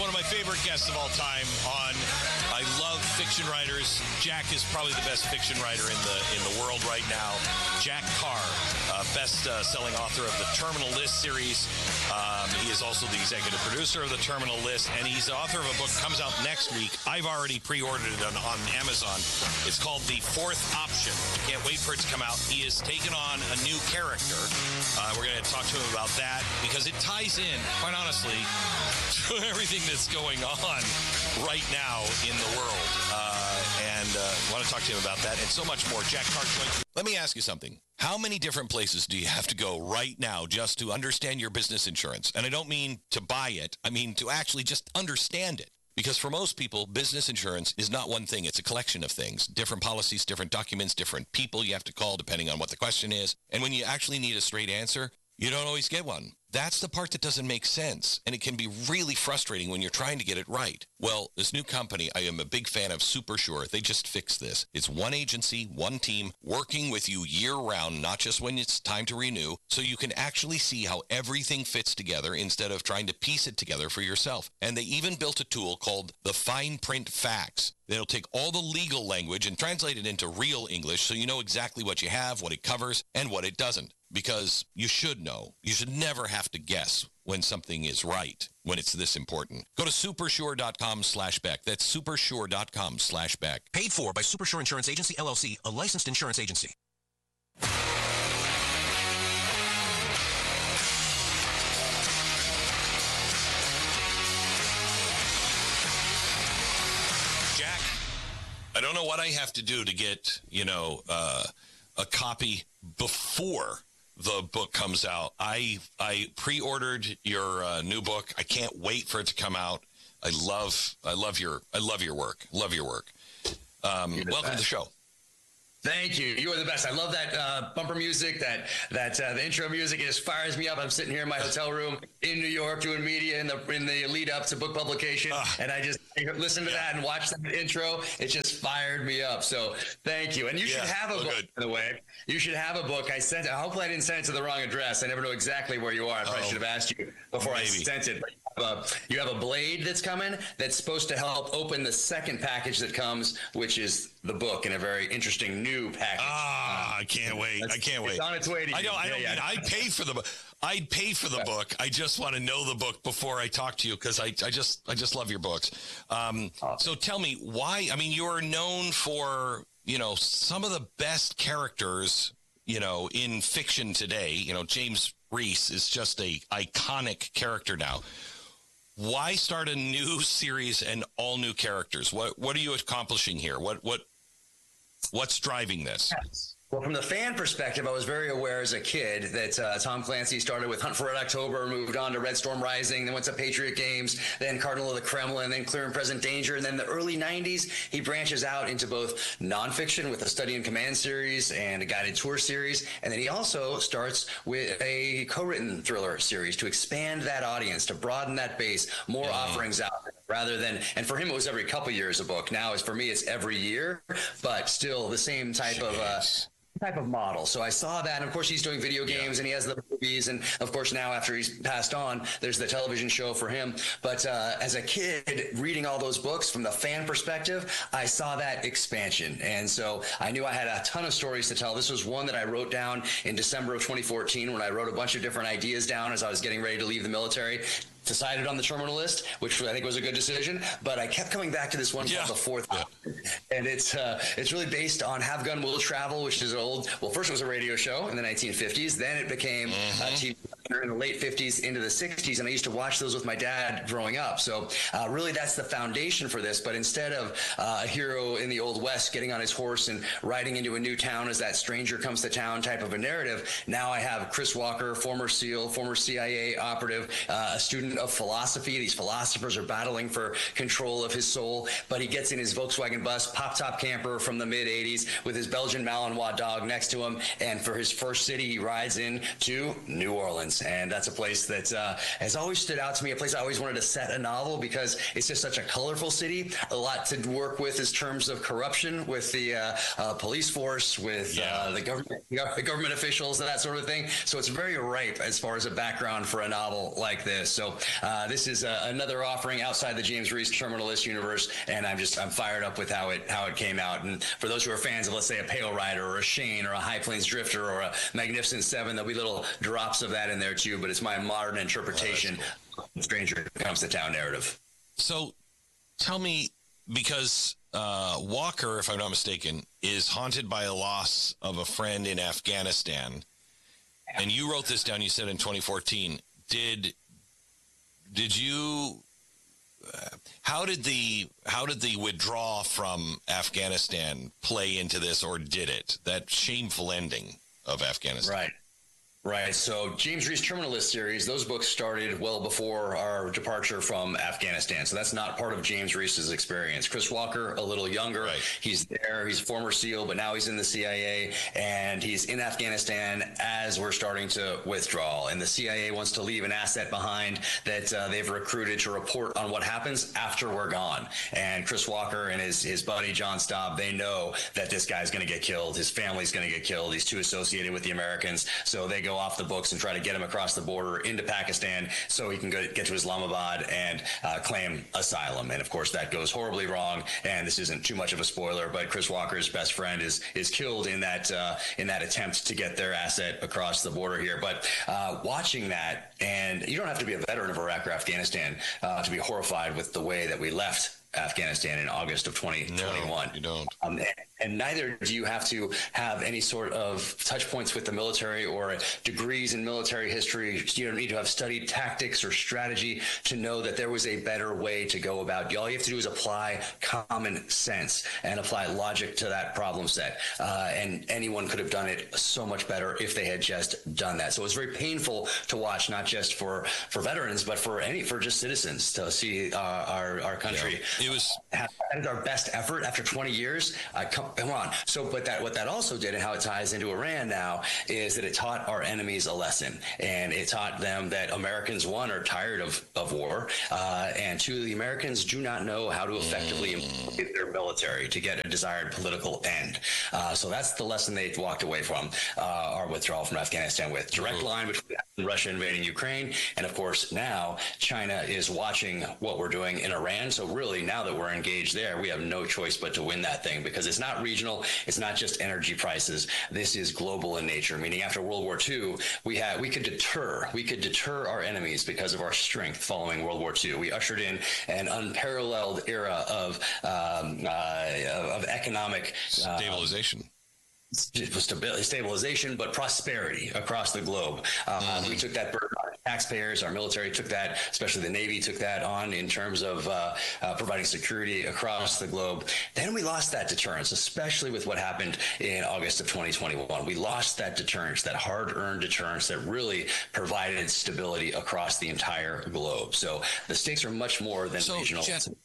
one of my favorite guests of all time on I love fiction writers. Jack is probably the best fiction writer in the world right now. Jack Carr, best-selling author of the Terminal List series. He is also the executive producer of the Terminal List, and he's the author of a book that comes out next week. I've already pre-ordered it on Amazon. It's called The Fourth Option. I can't wait for it to come out. He has taken on a new character. We're going to talk to him about that because it ties in, quite honestly, to everything that's going on right now in the world. And I want to talk to him about that and so much more. Jack Carr joins me. Let me ask you something. How many different places do you have to go right now just to understand your business insurance? And I don't mean to buy it. I mean to actually just understand it. Because for most people, business insurance is not one thing. It's a collection of things. Different policies, different documents, different people you have to call depending on what the question is. And when you actually need a straight answer, you don't always get one. That's the part that doesn't make sense, and it can be really frustrating when you're trying to get it right. Well, this new company, I am a big fan of SuperSure. They just fixed this. It's one agency, one team, working with you year-round, not just when it's time to renew, so you can actually see how everything fits together instead of trying to piece it together for yourself. And they even built a tool called the Fine Print Facts. It'll take all the legal language and translate it into real English so you know exactly what you have, what it covers, and what it doesn't. Because you should know. You should never have to guess when something is right, when it's this important. Go to supersure.com/Beck. That's supersure.com/Beck. Paid for by Supersure Insurance Agency, LLC, a licensed insurance agency. Jack, I don't know what I have to do to get, a copy before the book comes out. I pre-ordered your new book. I can't wait for it to come out. I love your work. Love your work. Welcome to the show. Thank you. You are the best. I love that bumper music, that the intro music. It just fires me up. I'm sitting here in my hotel room in New York doing media in the lead up to book publication, and I just listen to that and watch that intro. It just fired me up. So thank you. And you should have a book, by the way. You should have a book. Hopefully I didn't send it to the wrong address. I never know exactly where you are. I probably should have asked you before I sent it. You have a blade that's coming that's supposed to help open the second package that comes, which is the book in a very interesting new package. I can't wait. I can't wait. It's on its way to you. I'd pay for the book. I'd pay for the book. I just want to know the book before I talk to you because I just love your books. So tell me why. I mean, you're known for, some of the best characters, in fiction today. James Reese is just a iconic character now. Why start a new series and all new characters? What are you accomplishing here? What's driving this? Well, from the fan perspective, I was very aware as a kid that Tom Clancy started with Hunt for Red October, moved on to Red Storm Rising, then went to Patriot Games, then Cardinal of the Kremlin, then Clear and Present Danger. And then the early 90s, he branches out into both nonfiction with a Study in Command series and a guided tour series. And then he also starts with a co-written thriller series to expand that audience, to broaden that base, more offerings out there. Rather than, and for him, it was every couple years a book. Now, for me, it's every year, but still the same type of model. So I saw that. And of course, he's doing video games and he has the movies. And of course, now after he's passed on, there's the television show for him. But as a kid, reading all those books from the fan perspective, I saw that expansion. And so I knew I had a ton of stories to tell. This was one that I wrote down in December of 2014 when I wrote a bunch of different ideas down as I was getting ready to leave the military. Decided on the Terminal List, which I think was a good decision, but I kept coming back to this one called The Fourth Option. And it's really based on Have Gun Will Travel, which is first it was a radio show in the 1950s, then it became TV in the late 50s into the 60s, and I used to watch those with my dad growing up. So really that's the foundation for this, but instead of a hero in the Old West getting on his horse and riding into a new town as that stranger comes to town type of a narrative, now I have Chris Walker, former SEAL, former CIA operative, a student of philosophy. These philosophers are battling for control of his soul, but he gets in his Volkswagen bus, pop-top camper from the mid-'80s with his Belgian Malinois dog next to him, and for his first city, he rides in to New Orleans. Mountains. And that's a place that has always stood out to me, a place I always wanted to set a novel because it's just such a colorful city, a lot to work with in terms of corruption with the police force, with the government officials, and that sort of thing. So it's very ripe as far as a background for a novel like this. So this is another offering outside the James Reese Terminal List universe, and I'm fired up with how it came out. And for those who are fans of, let's say, a Pale Rider or a Shane or a High Plains Drifter or a Magnificent Seven, there'll be little drops of that in there too. But it's my modern interpretation of the Stranger Comes to Town narrative. So tell me, because Walker, if I'm not mistaken, is haunted by a loss of a friend in Afghanistan. And you wrote this down, you said in 2014. Did you how did the withdrawal from Afghanistan play into this, or did it? That shameful ending of Afghanistan. Right. So James Reese Terminal List series, those books started well before our departure from Afghanistan. So that's not part of James Reese's experience. Chris Walker, a little younger. Right. He's there. He's a former SEAL, but now he's in the CIA, and he's in Afghanistan as we're starting to withdraw. And the CIA wants to leave an asset behind that they've recruited to report on what happens after we're gone. And Chris Walker and his buddy John Staub, they know that this guy's going to get killed. His family's going to get killed. He's too associated with the Americans. So they go off the books and try to get him across the border into Pakistan so he can get to Islamabad and claim asylum. And of course, that goes horribly wrong. And this isn't too much of a spoiler, but Chris Walker's best friend is killed in that attempt to get their asset across the border here. But watching that, and you don't have to be a veteran of Iraq or Afghanistan to be horrified with the way that we left Afghanistan in August of 2021. No, you don't. And neither do you have to have any sort of touch points with the military or degrees in military history. You don't need to have studied tactics or strategy to know that there was a better way to go about it. All you have to do is apply common sense and apply logic to that problem set. And anyone could have done it so much better if they had just done that. So it was very painful to watch, not just for veterans, but for just citizens to see our country. Yeah. It was our best effort after 20 years. Come on. So, what that also did, and how it ties into Iran now, is that it taught our enemies a lesson, and it taught them that Americans, one, are tired of war, and two, the Americans do not know how to effectively employ their military to get a desired political end. So that's the lesson they walked away from our withdrawal from Afghanistan with. Direct line between Russia invading Ukraine, and of course now China is watching what we're doing in Iran. So really, now that we're engaged there, we have no choice but to win that thing, because it's not regional. It's not just energy prices. This is global in nature, meaning after World War II, we could deter our enemies because of our strength following World War II. We ushered in an unparalleled era of economic stabilization. Stabilization, but prosperity across the globe. We took that burden on taxpayers. Our military took that, especially the Navy took that on in terms of providing security across the globe. Then we lost that deterrence, especially with what happened in August of 2021. We lost that deterrence, that hard-earned deterrence that really provided stability across the entire globe. So the stakes are much more than regional.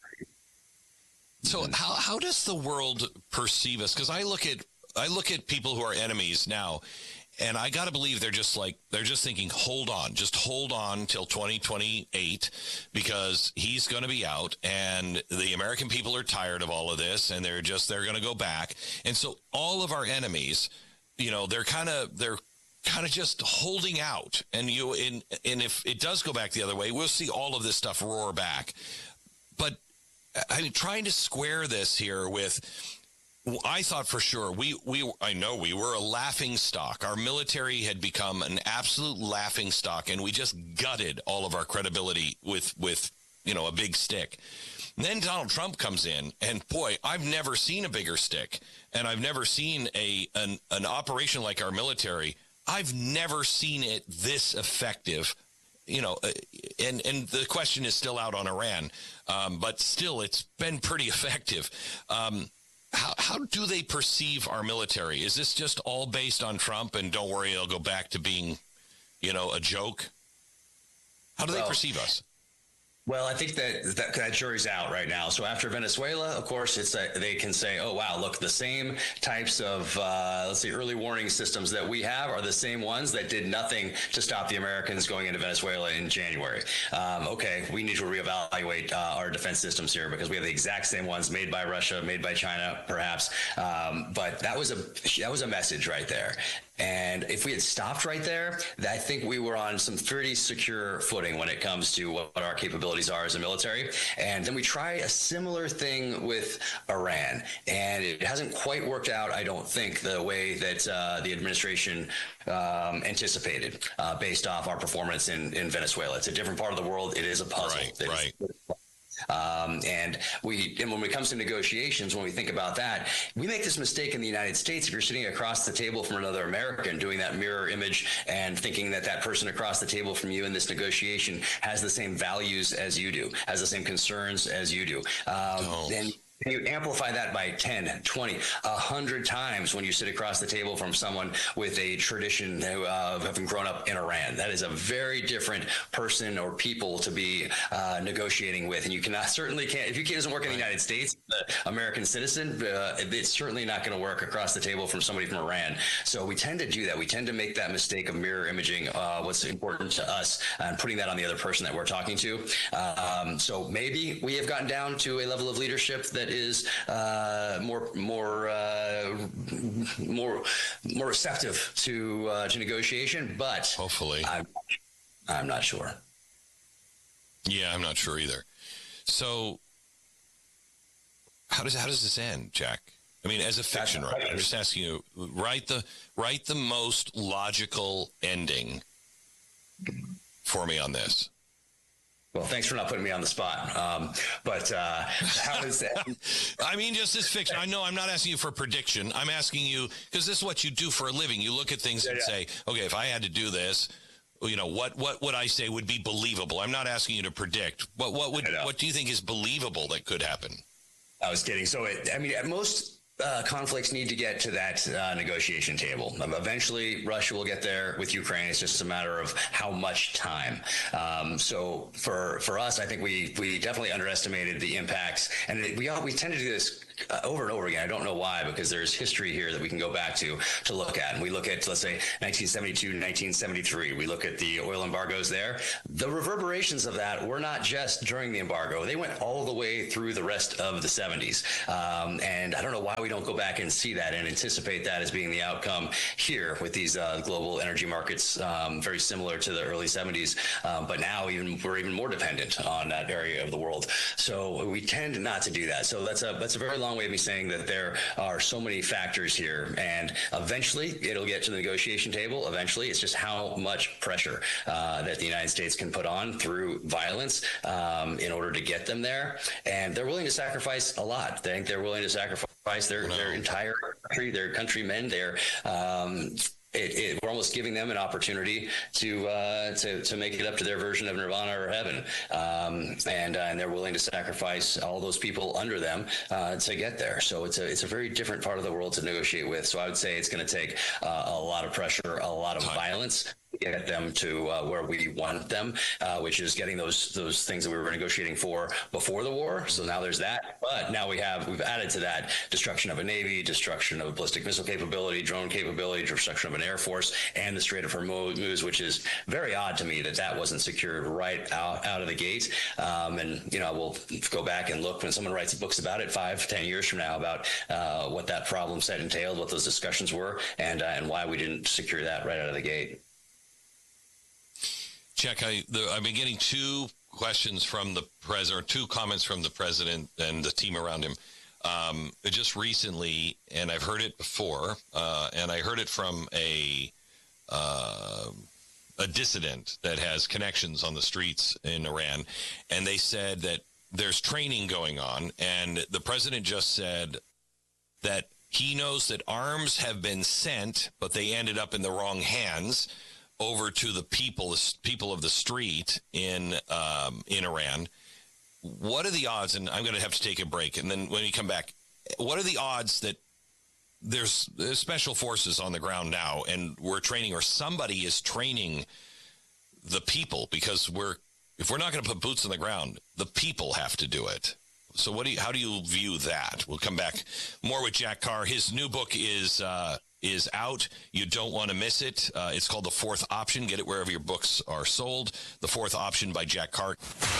So how does the world perceive us? Because I look at people who are enemies now, and I got to believe they're just thinking, hold on till 2028, because he's going to be out, and the American people are tired of all of this, and they're going to go back. And so all of our enemies, they're kind of just holding out. And if it does go back the other way, we'll see all of this stuff roar back. But I mean, trying to square this here with, I thought for sure we were a laughing stock. Our military had become an absolute laughing stock, and we just gutted all of our credibility with a big stick. And then Donald Trump comes in, and boy, I've never seen a bigger stick, and I've never seen an operation like our military. I've never seen it this effective. And the question is still out on Iran, but still, it's been pretty effective. How do they perceive our military? Is this just all based on Trump, and don't worry, it'll go back to being, a joke? How do they perceive us? Well, I think that jury's out right now. So after Venezuela, of course, they can say, "Oh, wow, look, the same types of let's say early warning systems that we have are the same ones that did nothing to stop the Americans going into Venezuela in January." Okay, we need to reevaluate our defense systems here because we have the exact same ones made by Russia, made by China, perhaps. But that was a message right there. And if we had stopped right there, I think we were on some pretty secure footing when it comes to what our capabilities are as a military. And then we try a similar thing with Iran. And it hasn't quite worked out, I don't think, the way that the administration anticipated based off our performance in Venezuela. It's a different part of the world. It is a puzzle. Right. And when it comes to negotiations, when we think about that, we make this mistake in the United States. If you're sitting across the table from another American doing that mirror image and thinking that person across the table from you in this negotiation has the same values as you do, has the same concerns as you do, then you amplify that by 10, 20, 100 times when you sit across the table from someone with a tradition of having grown up in Iran. That is a very different person or people to be negotiating with. And you certainly can't, if you doesn't work in the United States, the American citizen, it's certainly not going to work across the table from somebody from Iran. So we tend to do that. We tend to make that mistake of mirror imaging what's important to us and putting that on the other person that we're talking to. So maybe we have gotten down to a level of leadership that is more receptive to negotiation, but hopefully, I'm not sure. Yeah, I'm not sure either. So, how does this end, Jack? I mean, as a fiction writer, I'm just asking you, write the most logical ending for me on this. Well, thanks for not putting me on the spot. But how is that? I mean, just as fiction. I know I'm not asking you for a prediction. I'm asking you because this is what you do for a living. You look at things and say, okay, if I had to do this, what would I say would be believable? I'm not asking you to predict. What do you think is believable that could happen? I was kidding. So, most conflicts need to get to that negotiation table. Eventually, Russia will get there with Ukraine. It's just a matter of how much time. So for us, I think we definitely underestimated the impacts, and we tend to do this over and over again. I don't know why, because there's history here that we can go back to look at. And we look at, let's say, 1972, 1973. We look at the oil embargoes there. The reverberations of that were not just during the embargo. They went all the way through the rest of the 70s. And I don't know why we don't go back and see that and anticipate that as being the outcome here with these global energy markets, very similar to the early 70s. But now we're even more dependent on that area of the world. So we tend not to do that. So that's a very long way of me saying that there are so many factors here, and eventually it'll get to the negotiation table. Eventually, it's just how much pressure that the United States can put on through violence in order to get them there. And they're willing to sacrifice a lot. I think they're willing to sacrifice their entire country, their countrymen. We're almost giving them an opportunity to make it up to their version of nirvana or heaven, and they're willing to sacrifice all those people under them to get there. So it's a very different part of the world to negotiate with. So I would say it's going to take a lot of pressure, a lot of violence to get them to where we want them, which is getting those things that we were negotiating for before the war. So now there's that, but now we've added to that destruction of a navy, destruction of a ballistic missile capability, drone capability, destruction of an air force, and the Strait of Hormuz, which is very odd to me that wasn't secured right out of the gate. And we'll go back and look when someone writes books about it 5-10 years from now about what that problem set entailed, what those discussions were, and why we didn't secure that right out of the gate. Jack, I've been getting two questions from the president, or two comments from the president and the team around him just recently, and I've heard it before, and I heard it from a dissident that has connections on the streets in Iran, and they said that there's training going on, and the president just said that he knows that arms have been sent, but they ended up in the wrong hands over to the people of the street in Iran. What are the odds, and I'm going to have to take a break, and then when we come back, what are the odds that there's special forces on the ground now, and we're training, or somebody is training the people, because If we're not going to put boots on the ground, the people have to do it. So how do you view that? We'll come back more with Jack Carr. His new book is out. You don't want to miss it. It's called The Fourth Option. Get it wherever your books are sold. The Fourth Option by Jack Carr.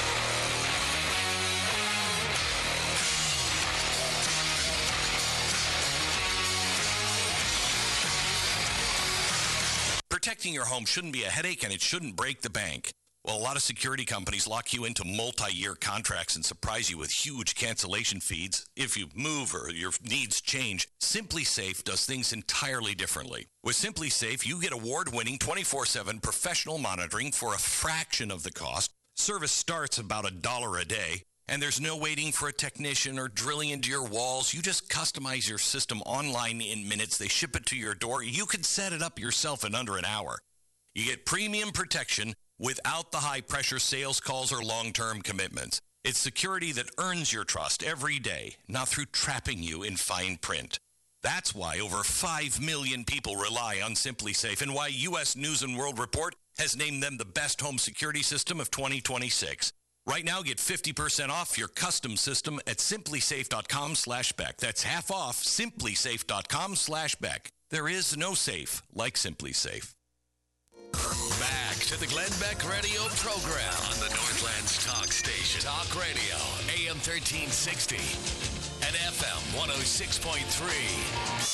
Protecting your home shouldn't be a headache, and it shouldn't break the bank. Well, a lot of security companies lock you into multi-year contracts and surprise you with huge cancellation fees if you move or your needs change. SimpliSafe does things entirely differently. With SimpliSafe, you get award-winning 24/7 professional monitoring for a fraction of the cost. Service starts about $1 a day, and there's no waiting for a technician or drilling into your walls. You just customize your system online in minutes. They ship it to your door. You can set it up yourself in under an hour. You get premium protection without the high-pressure sales calls or long-term commitments. It's security that earns your trust every day, not through trapping you in fine print. That's why over 5 million people rely on SimpliSafe, and why U.S. News & World Report has named them the best home security system of 2026. Right now, get 50% off your custom system at simplisafe.com/Beck. That's half off simplisafe.com/Beck. There is no safe like SimpliSafe. Back to the Glenn Beck radio program on the Northlands Talk Station. Talk Radio, AM 1360 and FM 106.3.